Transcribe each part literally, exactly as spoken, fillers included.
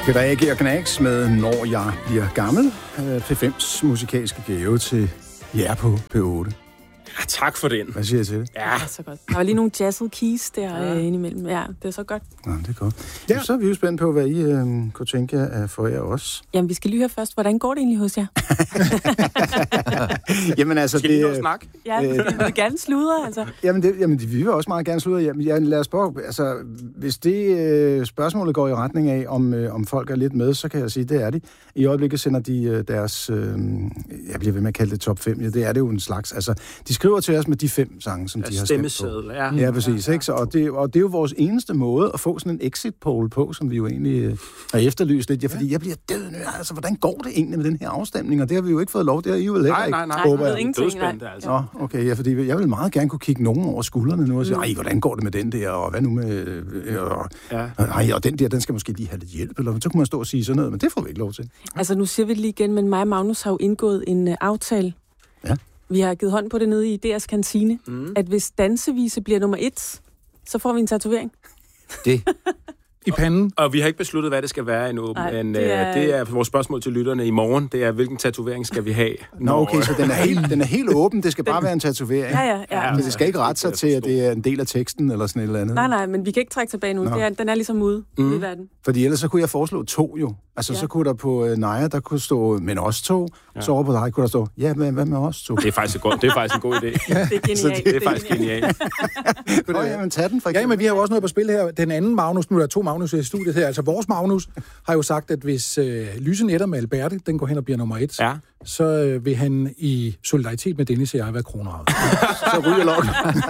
Peter A G og Knacks med Når jeg bliver gammel. P fem's musikalske gave til jer på P otte. Ja, tak for den. Hvad siger jeg til det? Ja, det er så godt. Der var lige nogle jazzede keys der ja. øh, indimellem. Ja, det er så godt. Ja, det er godt. Ja. Så er vi jo spændt på, hvad I øh, kunne tænke jer for jer også. Jamen, vi skal lige høre først, hvordan går det egentlig hos jer? Jamen altså, skal det... Skal snakke? Ja, øh, vi vil gerne sludre, altså. Jamen, det, jamen, vi vil også meget gerne sludre. Jamen, ja, lad os prøve, altså, hvis det øh, spørgsmålet går i retning af, om, øh, om folk er lidt med, så kan jeg sige, det er de. I øjeblikket sender de øh, deres, øh, jeg bliver ved med at kalde det top fem, ja, det er det jo en slags, altså, de skriver til os med de fem sange, som ja, de har stemt på. Ja, ja præcis. Ja, ja. Så, og, det, og det er jo vores eneste måde at få sådan en exit poll på, som vi jo egentlig øh, har efterlyst lidt. Ja, fordi jeg bliver død nu. Altså, hvordan går det egentlig med den her afstemning? Og det har vi jo ikke fået lov. Det har I jo heller ikke. Nej, nej, nej. nej. nej ingenting, nej. Altså. Nå, okay, ja, fordi jeg vil meget gerne kunne kigge nogen over skuldrene nu og sige, ej, hvordan går det med den der, og hvad nu med... Øh, og, ja. Ej, og den der, den skal måske lige have lidt hjælp, eller så kunne man stå og sige sådan noget, men det får vi ikke lov til. Altså, nu siger vi det lige igen, men mig og Magnus har jo indgået en uh, aftale. Ja. Vi har givet hånd på det nede i D R's kantine, mm. at hvis dansevise bliver nummer et, så får vi en tatovering. Det. I panden. Og vi har ikke besluttet, hvad det skal være endnu, Ej, men det er... det er vores spørgsmål til lytterne i morgen. Det er, hvilken tatovering skal vi have? Nå, okay, så den er helt, den er helt åben. Det skal bare være en tatovering. Ja, ja, ja. Men det skal ikke rette sig til, at det er en del af teksten eller sådan et eller andet. Nej, nej, men vi kan ikke trække tilbage nu. Det er, den er ligesom ude mm. i verden. Fordi ellers så kunne jeg foreslå to jo. Altså, ja. Så kunne der på uh, Naja, der kunne stå, men os to. Ja. Så over på dig kunne der stå, ja, men hvad med os to? Det er faktisk, god, det er faktisk en god idé. Ja. Det er genialt. Det er faktisk genialt. Nå, jamen, tag den for eksempel. Ja, men vi har jo også noget på spil her. Den anden Magnus, nu er der to Magnus i studiet her. Altså, vores Magnus har jo sagt, at hvis øh, Lyse Netter med Alberte, den går hen og bliver nummer et, ja. så øh, vil han i solidaritet med Dennis og jeg være kronravet. Så ryger lokken.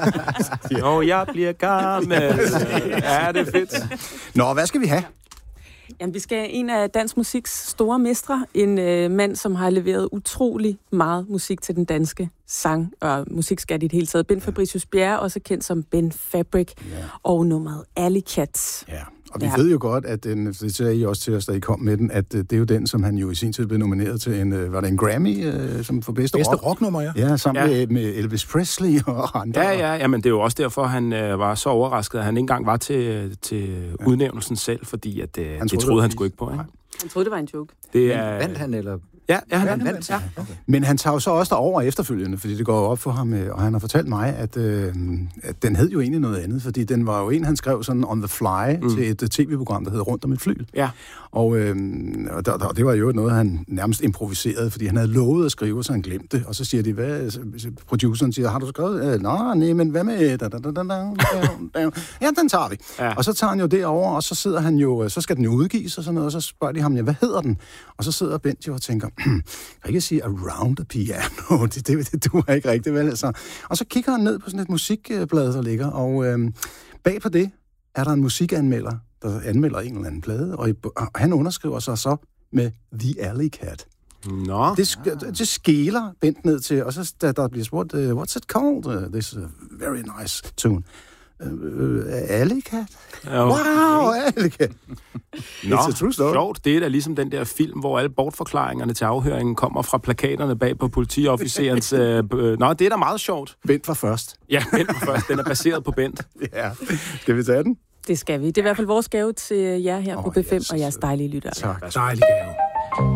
Nå, jeg bliver gammel. Ja, det er fedt. Nå, hvad skal vi have? Jamen, vi skal have en af dansk musiks store mestre. En øh, mand, som har leveret utrolig meget musik til den danske sang- og musikskat i det hele taget. Ben Fabricius Bjerre, også kendt som Ben Fabric, ja. Og nummeret Alley Cat. Ja. Og vi ja. ved jo godt, at den, det sagde I også til os, da I kom med den, at det er jo den, som han jo i sin tid blev nomineret til en, var det en Grammy, øh, som for bedste, bedste rock? rocknummer, ja. Ja, sammen ja. Med, med Elvis Presley og andre. Ja, ja, ja, men det er jo også derfor, han øh, var så overrasket, at han ikke engang var til, til ja. udnævnelsen selv, fordi at, øh, han det troede han sgu ikke på, ikke? Han troede, det var en joke. Det er... Vandt han, eller... Ja, ja, han, ja, han vandt. Ja. Okay. Men han tager jo så også derover efterfølgende, fordi det går op for ham, og han har fortalt mig, at, øh, at den hed jo egentlig noget andet, fordi den var jo en, han skrev sådan on the fly mm. til et uh, tv-program, der hed Rundt om et flyl. Ja. Og, øh, og, der, og det var jo noget, han nærmest improviserede, fordi han havde lovet at skrive, så han glemte det. Og så siger de, hvad, produceren siger, har du skrevet? Nå, nej, men hvad med... Da, da, da, da, da. Ja, den tager vi. Ja. Og så tager han jo derover, og så sidder han jo, så skal den jo udgives og sådan noget, og så spørger de ham, ja, hvad hedder den? Og så sidder Bent jo og tænker, kan jeg ikke sige Around the Piano? Det, det, det duer ikke rigtigt, vel? Altså. Og så kigger han ned på sådan et musikblad, der ligger, og øh, bag på det er der en musikanmelder, der anmelder en eller anden plade, og, i, og han underskriver sig så med The Alley Cat. Nå. Det, det skæler Bent ned til, og så da der bliver spurgt, uh, what's it called? Uh, this uh, very nice tune. Uh, Alley Cat? Okay. Wow, Alley Cat. Nå, sjovt. Det er da ligesom den der film, hvor alle bortforklaringerne til afhøringen kommer fra plakaterne bag på politiofficerens... øh, øh, Nå, det er da meget sjovt. Bent var først. Ja, Bent var først. Den er baseret på Bent. Ja. Skal vi tage den? Det skal vi. Det er i hvert fald vores gave til jer her oh, på B fem, og jeres dejlige lyttere. Tak. Dejlig gave.